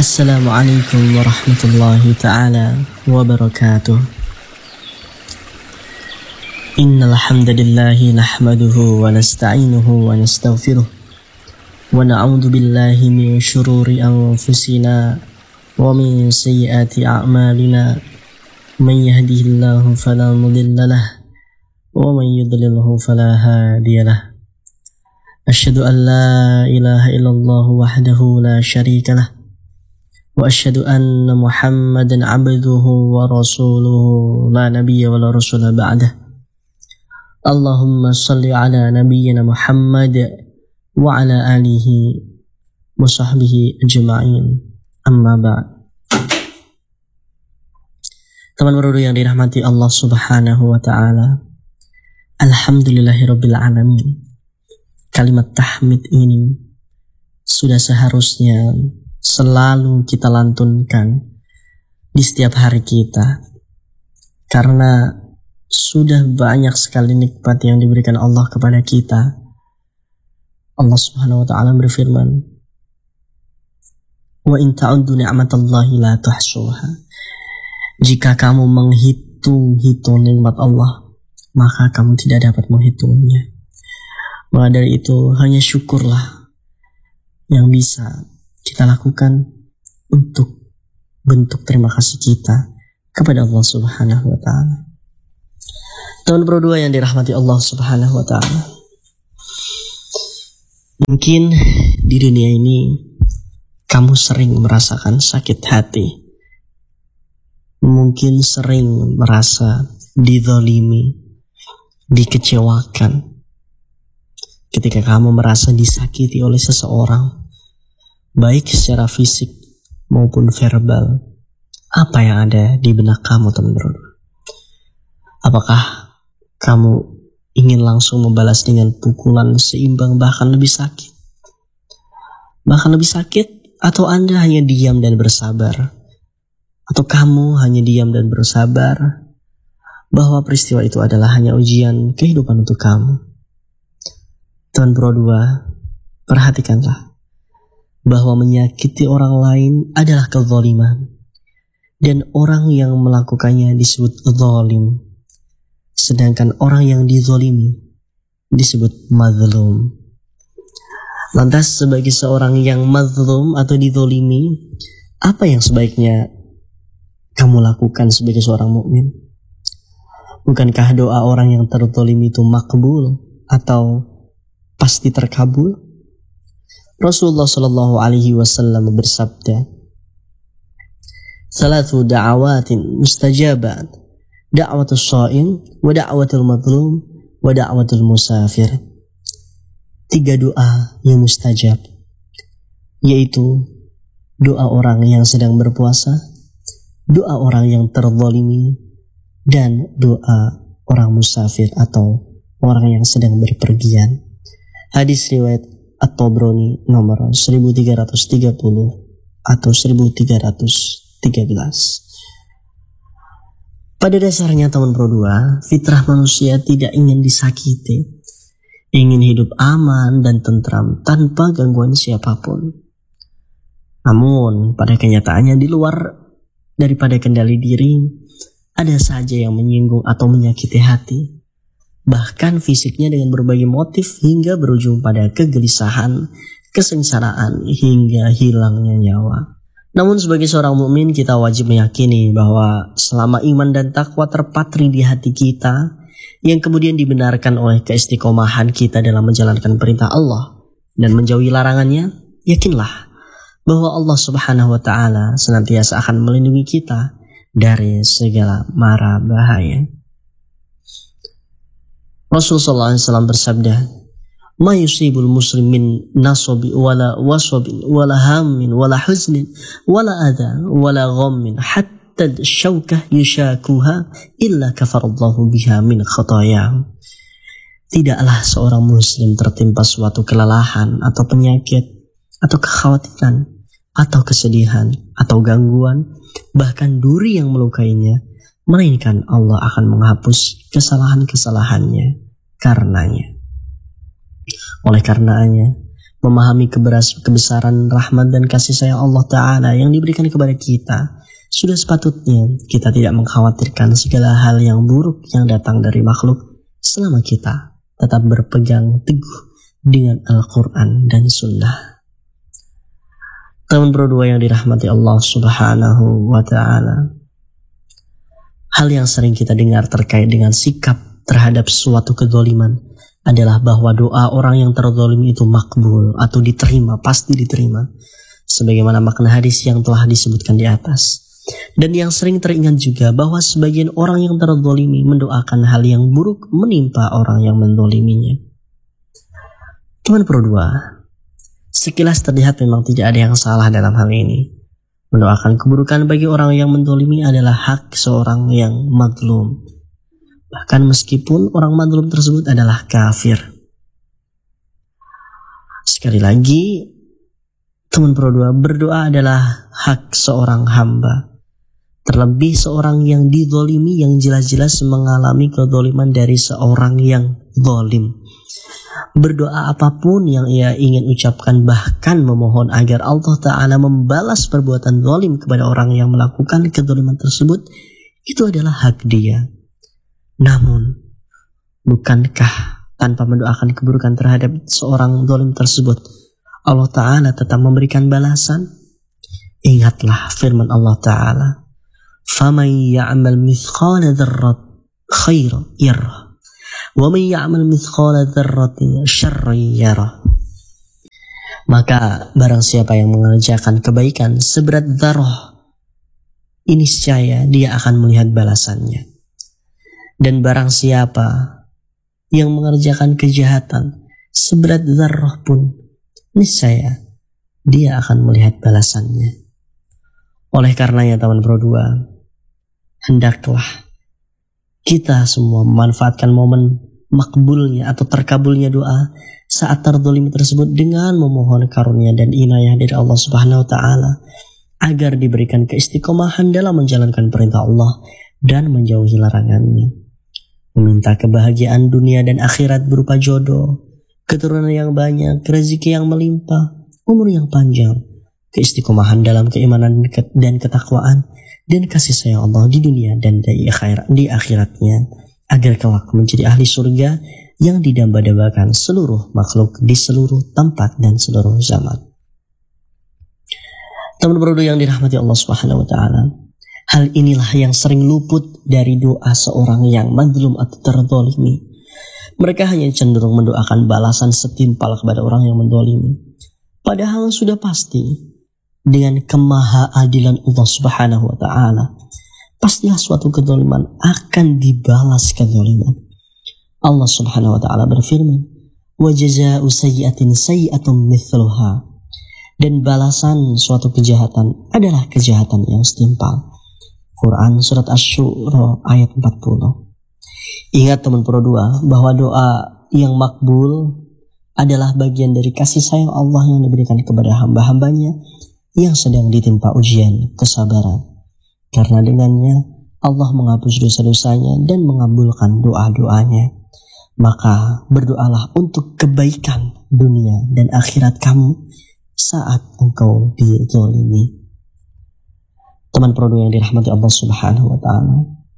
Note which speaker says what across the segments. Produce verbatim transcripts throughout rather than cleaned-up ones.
Speaker 1: Assalamualaikum warahmatullahi ta'ala wabarakatuh. Innal hamdalillahi nahmaduhu wa nasta'inuhu wa nastaghfiruh wa na'udzu billahi min syururi anfusina wa min sayyiati a'malina. Man yahdihillahu fala mudilla lahu wa man yudlilhu fala hadiyalah. Asyhadu an la ilaha illallah wahdahu la syarika lah wa asyhadu anna Muhammadan abduhu wa rasuluhu la nabiyya wa la rasula ba'dah. Allahumma salli ala nabiyyina Muhammad wa ala alihi wa sahbihi ajma'in. Amma ba'd. Teman berdoa yang dirahmati Allah Subhanahu wa taala. Alhamdulillahirabbil alamin. Kalimat tahmid ini sudah seharusnya selalu kita lantunkan di setiap hari kita, karena sudah banyak sekali nikmat yang diberikan Allah kepada kita. Allah Subhanahu wa taala berfirman, "Wa in ta'uddu ni'matallahi la tuhsuha." Jika kamu menghitung-hitung nikmat Allah, maka kamu tidak dapat menghitungnya. Maka dari itu hanya syukurlah yang bisa kita lakukan untuk bentuk terima kasih kita kepada Allah Subhanahu wa taala. Teman berdua yang dirahmati Allah Subhanahu wa taala. Mungkin di dunia ini kamu sering merasakan sakit hati. Mungkin sering merasa dizalimi, dikecewakan. Ketika kamu merasa disakiti oleh seseorang, baik secara fisik maupun verbal, apa yang ada di benak kamu, teman berdua? Apakah kamu ingin langsung membalas dengan pukulan seimbang bahkan lebih sakit? Bahkan lebih sakit, atau Anda hanya diam dan bersabar? Atau kamu hanya diam dan bersabar bahwa peristiwa itu adalah hanya ujian kehidupan untuk kamu? Teman berdua, perhatikanlah bahwa menyakiti orang lain adalah kezaliman, dan orang yang melakukannya disebut zalim, sedangkan orang yang dizalimi disebut mazlum. Lantas sebagai seorang yang mazlum atau dizalimi, apa yang sebaiknya kamu lakukan sebagai seorang mukmin? Bukankah doa orang yang terzalimi itu makbul atau pasti terkabul? Rasulullah Shallallahu Alaihi Wasallam bersabda, "Salatu da'awatin mustajabat, da'watus sha'im, wa da'watul mazlum, wa da'watul musafir." Tiga doa yang mustajab, yaitu doa orang yang sedang berpuasa, doa orang yang terzalimi, dan doa orang musafir atau orang yang sedang berpergian. Hadis riwayat At-Tabrani nomor seribu tiga ratus tiga puluh atau seribu tiga ratus tiga belas. Pada dasarnya teman berdua, fitrah manusia tidak ingin disakiti, ingin hidup aman dan tentram tanpa gangguan siapapun. Namun pada kenyataannya di luar daripada kendali diri, ada saja yang menyinggung atau menyakiti hati, bahkan fisiknya dengan berbagai motif hingga berujung pada kegelisahan, kesengsaraan, hingga hilangnya nyawa. Namun sebagai seorang mukmin kita wajib meyakini bahwa selama iman dan takwa terpatri di hati kita, yang kemudian dibenarkan oleh keistiqomahan kita dalam menjalankan perintah Allah dan menjauhi larangannya, yakinlah bahwa Allah Subhanahu wa taala senantiasa akan melindungi kita dari segala mara bahaya. Rasulullah shallallahu alaihi wasallam bersabda, "Ma yusibul muslimin nasabi wala wasabin wala hammin wala huznin wala adha wala ghammin hatta syaukah yushakuha illa kafarallahu biha min khatayah." Tidaklah seorang muslim tertimpa suatu kelelahan atau penyakit atau kekhawatiran atau kesedihan atau gangguan, bahkan duri yang melukainya, melainkan Allah akan menghapus kesalahan-kesalahannya karenanya. Oleh karenanya, memahami keberas, kebesaran rahmat dan kasih sayang Allah Ta'ala yang diberikan kepada kita, sudah sepatutnya kita tidak mengkhawatirkan segala hal yang buruk yang datang dari makhluk selama kita tetap berpegang teguh dengan Al-Quran dan Sunnah. Teman berdua yang dirahmati Allah Subhanahu wa Ta'ala, hal yang sering kita dengar terkait dengan sikap terhadap suatu kezaliman adalah bahwa doa orang yang terzalimi itu makbul atau diterima, pasti diterima, sebagaimana makna hadis yang telah disebutkan di atas. Dan yang sering teringat juga bahwa sebagian orang yang terzalimi mendoakan hal yang buruk menimpa orang yang menzaliminya. Teman berdua, sekilas terlihat memang tidak ada yang salah dalam hal ini. Mendoakan keburukan bagi orang yang menzalimi adalah hak seorang yang mazlum, bahkan meskipun orang mazlum tersebut adalah kafir. Sekali lagi, teman berdua, berdoa adalah hak seorang hamba, terlebih seorang yang dizalimi yang jelas-jelas mengalami kezaliman dari seorang yang zalim. Berdoa apapun yang ia ingin ucapkan, bahkan memohon agar Allah Ta'ala membalas perbuatan zalim kepada orang yang melakukan kezaliman tersebut, itu adalah hak dia. Namun, bukankah tanpa mendoakan keburukan terhadap seorang zalim tersebut, Allah Ta'ala tetap memberikan balasan? Ingatlah firman Allah Ta'ala, فَمَنْ يَعْمَلْ مِثْقَالَ ذَرَّةٍ خَيْرًا يَرَهُ وَمَنْ يَعْمَلْ مِثْقَالَ ذَرَّةٍ شَرًّا يَرَهُ. Maka barang siapa yang mengerjakan kebaikan seberat dzarrah, ini niscaya dia akan melihat balasannya. Dan barang siapa yang mengerjakan kejahatan seberat dzarrah pun, niscaya dia akan melihat balasannya. Oleh karenanya teman berdua, hendaklah kita semua memanfaatkan momen makbulnya atau terkabulnya doa saat terzalimi tersebut dengan memohon karunia dan inayah dari Allah Subhanahu wa Ta'ala agar diberikan keistiqomahan dalam menjalankan perintah Allah dan menjauhi larangannya. Meminta kebahagiaan dunia dan akhirat berupa jodoh, keturunan yang banyak, rezeki yang melimpah, umur yang panjang, keistiqomahan dalam keimanan dan ketakwaan, dan kasih sayang Allah di dunia dan di akhirat, di akhiratnya, agar kelak menjadi ahli surga yang didamba-dambakan seluruh makhluk di seluruh tempat dan seluruh zaman. Teman berdua yang dirahmati Allah Subhanahu wa Ta'ala, hal inilah yang sering luput dari doa seorang yang mazlum atau terzalimi. Mereka hanya cenderung mendoakan balasan setimpal kepada orang yang menzalimi, padahal sudah pasti dengan kemahaadilan Allah Subhanahu wa Ta'ala, pastilah suatu kezaliman akan dibalas kezaliman. Allah Subhanahu wa Ta'ala berfirman, "Wa jazaa'u sayyi'atin sayyi'atun mithluha." Dan balasan suatu kejahatan adalah kejahatan yang setimpal. Quran surat Asy-Syura ayat empat puluh. Ingat teman berdua bahwa doa yang makbul adalah bagian dari kasih sayang Allah yang diberikan kepada hamba-hambanya yang sedang ditimpa ujian kesabaran. Karena dengannya Allah menghapus dosa-dosanya dan mengabulkan doa-doanya. Maka berdoalah untuk kebaikan dunia dan akhirat kamu saat engkau dizalimi. Teman berdua yang dirahmati Allah Subhanahu wa Ta'ala,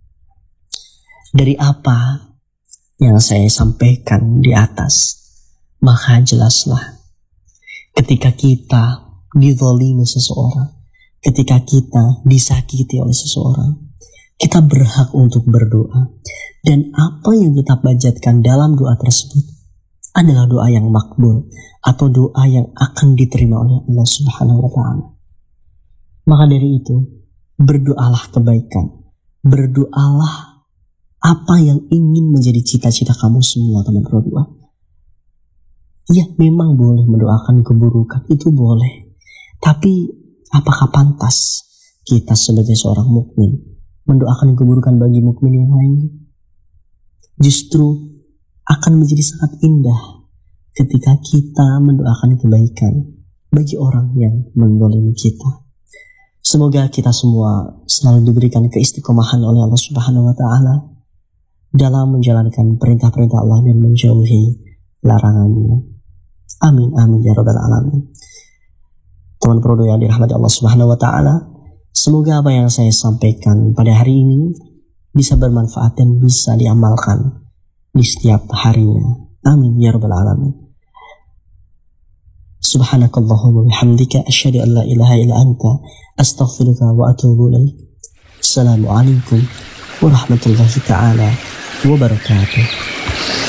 Speaker 1: dari apa yang saya sampaikan di atas, maka jelaslah ketika kita dizalimi seseorang, ketika kita disakiti oleh seseorang, kita berhak untuk berdoa. Dan apa yang kita panjatkan dalam doa tersebut adalah doa yang makbul atau doa yang akan diterima oleh Allah Subhanahu wa Ta'ala. Maka dari itu, berdoalah kebaikan, berdoalah apa yang ingin menjadi cita-cita kamu semua teman berdua. Ya, memang boleh mendoakan keburukan, itu boleh. Tapi apakah pantas kita sebagai seorang mukmin mendoakan keburukan bagi mukmin yang lainnya? Justru akan menjadi sangat indah ketika kita mendoakan kebaikan bagi orang yang menzalimi kita. Semoga kita semua selalu diberikan keistiqomahan oleh Allah Subhanahu wa Ta'ala dalam menjalankan perintah-perintah Allah dan menjauhi larangannya. Amin, amin ya rabbal alamin. Teman Prodo yang dirahmati Allah Subhanahu wa taala, semoga apa yang saya sampaikan pada hari ini bisa bermanfaat dan bisa diamalkan di setiap harinya. Amin ya rabbal alamin. Subhanakallahumma bihamdika asyhadu an la ilaha illa anta astaghfiruka wa atubu ilaik. Assalamualaikum warahmatullahi taala wabarakatuh.